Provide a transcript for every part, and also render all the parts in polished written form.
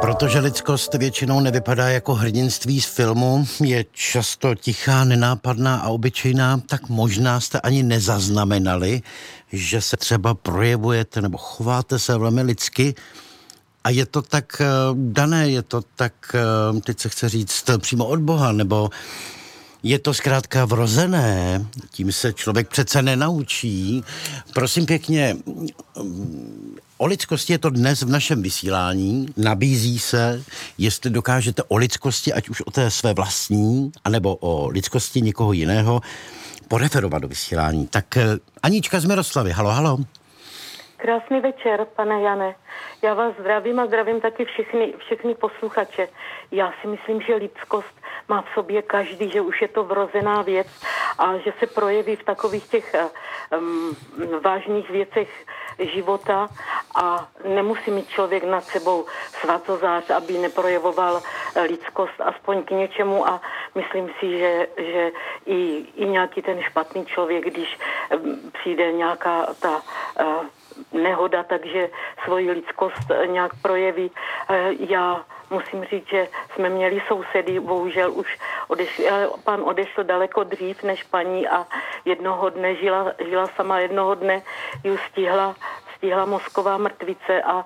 Protože lidskost většinou nevypadá jako hrdinství z filmu, je často tichá, nenápadná a obyčejná, tak možná jste ani nezaznamenali, že se třeba projevujete nebo chováte se velmi lidsky a je to tak dané, je to tak, teď se chce říct, přímo od Boha, nebo je to zkrátka vrozené, tím se člověk přece nenaučí. Prosím pěkně, o lidskosti je to dnes v našem vysílání, nabízí se, jestli dokážete o lidskosti, ať už o té své vlastní, anebo o lidskosti někoho jiného, poreferovat do vysílání. Tak Anička z Miroslavy, halo. Krásný večer, pane Jane. Já vás zdravím a zdravím taky všechny posluchače. Já si myslím, že lidskost má v sobě každý, že už je to vrozená věc a že se projeví v takových těch vážných věcech života a nemusí mít člověk nad sebou svatozář, aby neprojevoval lidskost aspoň k něčemu a myslím si, že i nějaký ten špatný člověk, když přijde nějaká ta nehoda, takže svoji lidskost nějak projeví. Já musím říct, že jsme měli sousedy, bohužel už pan odešel daleko dřív než paní a jednoho dne žila sama, jednoho dne ji stihla mozková mrtvice a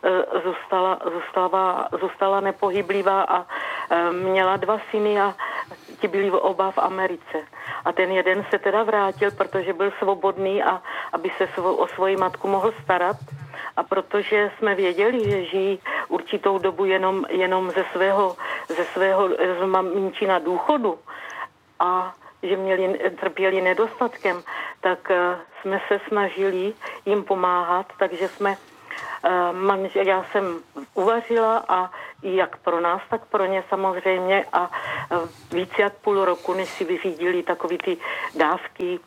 zůstala nepohyblivá a měla 2 syny a ti byli oba v Americe. A ten jeden se teda vrátil, protože byl svobodný a aby se o svoji matku mohl starat. A protože jsme věděli, že žijí určitou dobu jenom ze svého maminčina důchodu a že trpěli nedostatkem, tak jsme se snažili jim pomáhat, takže já jsem uvařila a jak pro nás, tak pro ně samozřejmě a víc jak půl roku, než si vyřídili takový ty dávky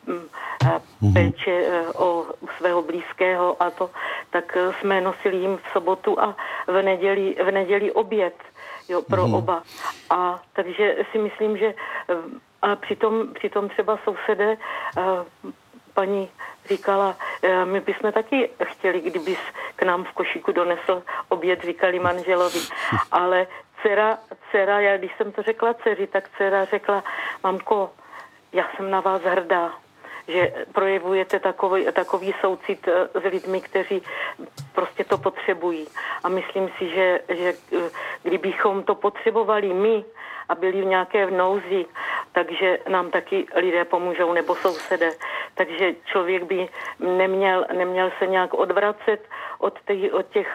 péče o svého blízkého a to, tak jsme nosili jim v sobotu a v neděli oběd, pro oba. A takže si myslím, že a přitom třeba sousedé paní říkala, my bychom taky chtěli, kdybys k nám v košíku donesl oběd, říkali manželovi. Ale dcera, já když jsem to řekla dceři, tak dcera řekla, mamko, já jsem na vás hrdá, že projevujete takový soucit s lidmi, kteří prostě to potřebují. A myslím si, že kdybychom to potřebovali my a byli v nějaké nouzi, takže nám taky lidé pomůžou, nebo sousedé. Takže člověk by neměl se nějak odvracet od těch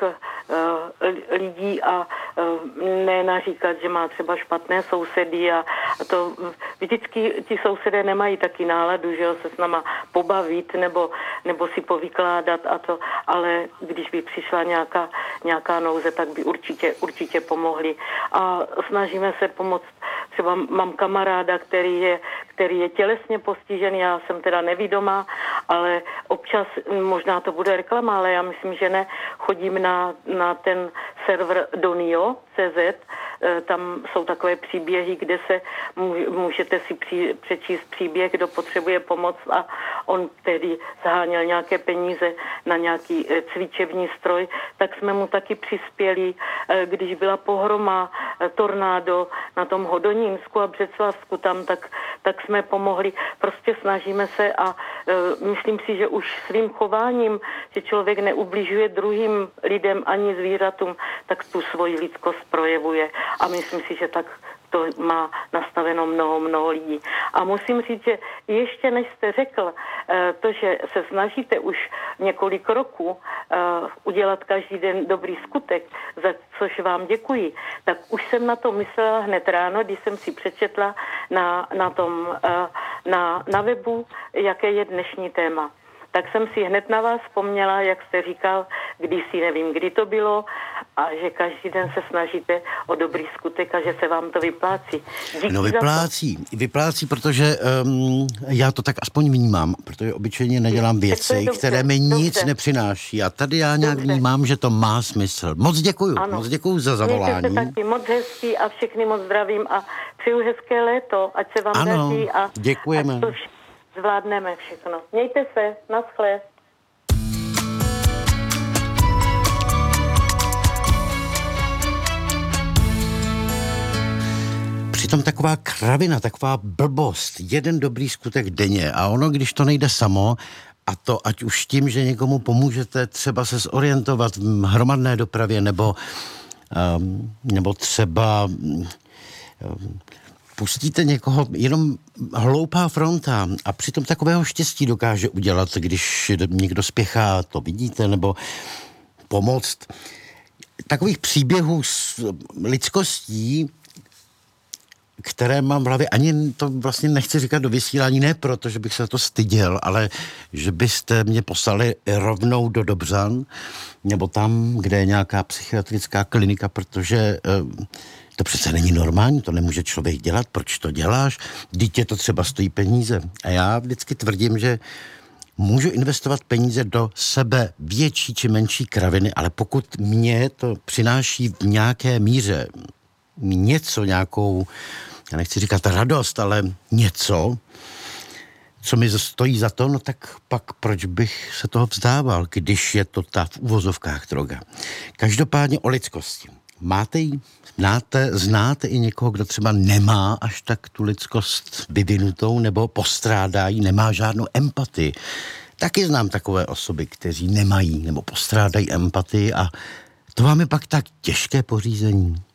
lidí a ne naříkat, že má třeba špatné sousedy a to vždycky ti sousedé nemají taky náladu, že jo, se s náma pobavit nebo si povykládat a to, ale když by přišla nějaká nouze, tak by určitě pomohli. A snažíme se pomoct. Třeba mám kamaráda, který je tělesně postižený, já jsem teda nevidomá, ale občas, možná to bude reklama, ale já myslím, že ne, chodím na ten server Donio.cz, tam jsou takové příběhy, kde se můžete si přečíst příběh, kdo potřebuje pomoc a on tedy zháněl nějaké peníze na nějaký cvičební stroj, tak jsme mu taky přispěli, když byla pohroma, tornádo na tom Hodonínsku a Břeclavsku tam, tak jsme pomohli. Prostě snažíme se a myslím si, že už svým chováním, že člověk neubližuje druhým lidem ani zvířatům, tak tu svoji lidskost projevuje. A myslím si, že tak to má nastaveno mnoho lidí. A musím říct, že ještě než jste řekl to, že se snažíte už několik roků udělat každý den dobrý skutek, za což vám děkuji, tak už jsem na to myslela hned ráno, když jsem si přečetla na webu, jaké je dnešní téma. Tak jsem si hned na vás vzpomněla, jak jste říkal, kdysi, nevím, kdy to bylo, a že každý den se snažíte o dobrý skutek a že se vám to vyplácí. Vyplácí, protože já to tak aspoň vnímám, protože obyčejně nedělám věci, které mi nic nepřináší. A tady já nějak vnímám, že to má smysl. Moc děkuju za zavolání. Mějte se taky moc hezký a všechny moc zdravím a přeju hezké léto, ať se vám daří a děkujeme. Zvládneme všechno. Mějte se, naschle. přitom taková kravina, taková blbost, jeden dobrý skutek denně a ono, když to nejde samo, a to ať už tím, že někomu pomůžete třeba se zorientovat v hromadné dopravě, nebo třeba pustíte někoho, jenom hloupá fronta a přitom takového štěstí dokáže udělat, když někdo spěchá, to vidíte, nebo pomoct. Takových příběhů s lidskostí, které mám v hlavě, ani to vlastně nechci říkat do vysílání, ne proto, že bych se to styděl, ale že byste mě poslali rovnou do Dobřan, nebo tam, kde je nějaká psychiatrická klinika, protože to přece není normální, to nemůže člověk dělat, proč to děláš? Dítě to třeba stojí peníze. A já vždycky tvrdím, že můžu investovat peníze do sebe větší či menší kraviny, ale pokud mě to přináší v nějaké míře něco, nějakou, já nechci říkat radost, ale něco, co mi stojí za to, no tak pak proč bych se toho vzdával, když je to ta v uvozovkách droga. Každopádně o lidskosti. Máte ji? Znáte i někoho, kdo třeba nemá až tak tu lidskost vyvinutou nebo postrádá ji, nemá žádnou empatii. Taky znám takové osoby, kteří nemají nebo postrádají empatii a to vám je pak tak těžké pořízení.